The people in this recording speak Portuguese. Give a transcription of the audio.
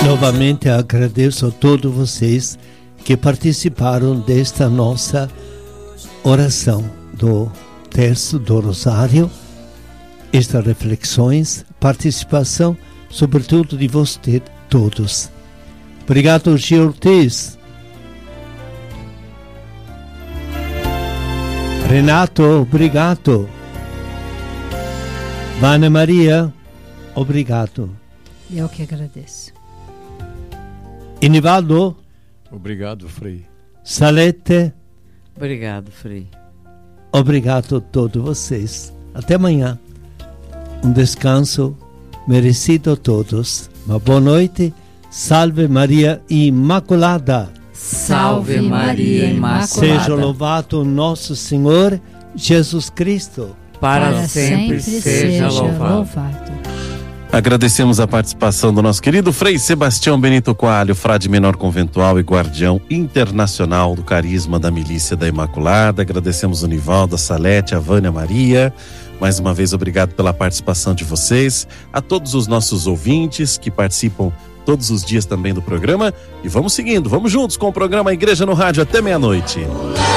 Novamente agradeço a todos vocês que participaram desta nossa oração do Terço do Rosário, estas reflexões, participação, sobretudo de vocês todos. Obrigado, Gil Ortiz. Renato, obrigado. Vânia Maria, obrigado. Eu que agradeço. Inivaldo. Obrigado, Frei. Salete. Obrigado, Frei. Obrigado a todos vocês. Até amanhã. Um descanso merecido a todos. Uma boa noite. Salve Maria Imaculada. Salve Maria Imaculada. Seja louvado nosso Senhor Jesus Cristo. Para sempre seja louvado. Agradecemos a participação do nosso querido Frei Sebastião Benito Coelho, frade menor conventual e guardião internacional do carisma da Milícia da Imaculada. Agradecemos o Nivaldo, a Salete, a Vânia Maria. Mais uma vez, obrigado pela participação de vocês. A todos os nossos ouvintes que participam todos os dias também do programa. E vamos seguindo, vamos juntos com o programa Igreja no Rádio até meia-noite.